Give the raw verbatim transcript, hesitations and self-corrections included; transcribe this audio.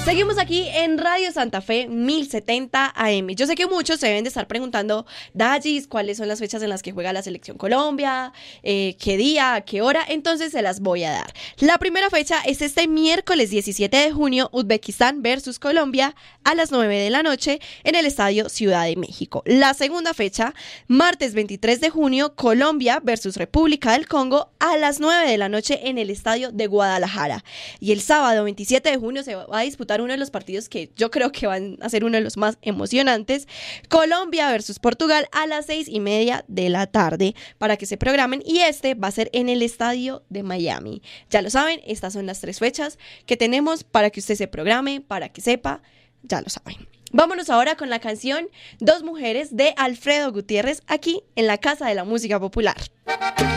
Seguimos aquí en Radio Santa Fe mil setenta A M. Yo sé que muchos se deben de estar preguntando, Dallis, ¿cuáles son las fechas en las que juega la Selección Colombia? Eh, ¿Qué día? ¿A qué hora? Entonces se las voy a dar. La primera fecha es este miércoles diecisiete de junio, Uzbekistán versus Colombia a las nueve de la noche en el Estadio Ciudad de México. La segunda fecha, martes veintitrés de junio, Colombia versus República del Congo a las nueve de la noche en el Estadio de Guadalajara. Y el sábado veintisiete de junio se va a disputar uno de los partidos que yo creo que van a ser uno de los más emocionantes, Colombia versus Portugal a las seis y media de la tarde, para que se programen, y este va a ser en el estadio de Miami. Ya lo saben, estas son las tres fechas que tenemos para que usted se programe, para que sepa, ya lo saben. Vámonos ahora con la canción Dos Mujeres de Alfredo Gutiérrez aquí en la Casa de la Música Popular.